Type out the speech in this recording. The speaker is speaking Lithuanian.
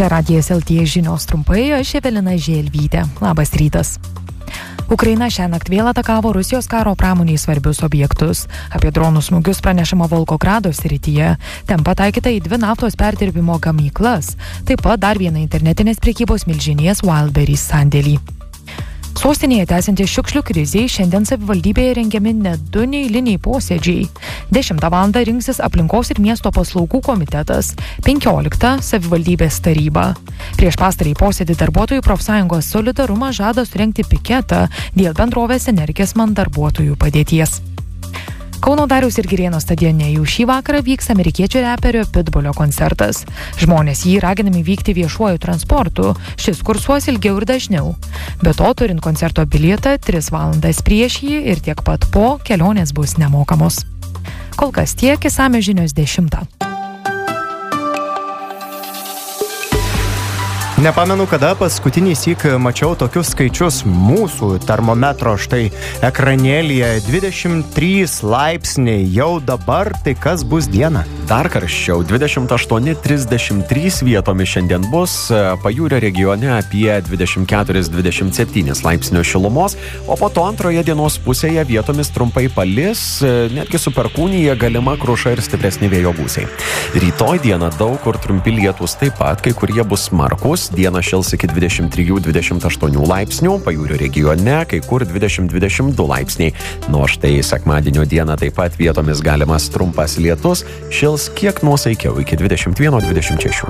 Čia Radijas LT žinios trumpai, aš Evelina Želvytė. Labas rytas. Ukraina šiąnakt vėl atakavo Rusijos karo pramoniai svarbius objektus. Apie dronų smūgius pranešama Volgogrado srityje. Ten pataikyta į 2 naftos perdirbimo gamyklas. Taip pat dar vieną internetinės prekybos milžinės Wildberries sandėlį. Sostinėje tęsiantis šiukšlių krizei šiandien savivaldybėje rengiami net 2 neeiliniai posėdžiai. 10 val. Rinksis aplinkos ir miesto paslaugų komitetas, 15 savivaldybės taryba. Prieš pastarąjį posėdį darbuotojų profsąjungos Solidarumas žada surengti piketą dėl bendrovės Energiesman darbuotojų padėties. Kauno Dariaus ir Girėno stadione jau šį vakarą vyks amerikiečių reperio Pitbullio koncertas. Žmonės jį raginami vykti viešuoju transportu, šis kursuos ilgiau ir dažniau. Be to, turint koncerto bilietą, 3 valandas prieš jį ir tiek pat po kelionės bus nemokamos. Kol kas tiek, išsamios žinios 10. Nepamenu, kada paskutinį syk mačiau tokius skaičius mūsų termometro štai ekranėlyje. 23 laipsniai jau dabar, tai kas bus dieną? Dar karščiau, 28-33 vietomis šiandien bus, pajūrio regione apie 24-27 laipsnių šilumos, o po to antroje dienos pusėje vietomis trumpai palis, netgi su perkūnija galima kruša ir stipresni vėjo gūsiai. Rytoj dieną daug kur trumpi lietūs taip pat, kai kurie bus smarkus. Dieną šils iki 23-28 laipsnių, pajūrio regione kai kur 20-22 laipsniai. Nuo štai sekmadienio dieną taip pat vietomis galimas trumpas lietus, šils kiek nuosaikiau iki 21-26.